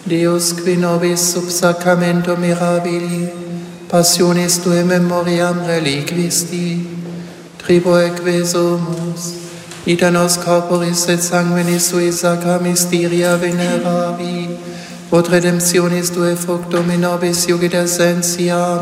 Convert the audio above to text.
Deus qui nobis sub sacramento mirabili, passionis Tui memoriam reliquisti, triboeque sumus, ita nos corporis et sanguinis Tui sacra mysteria veneravi, ut redemptionis Tui fructum in nobis iugit essentia,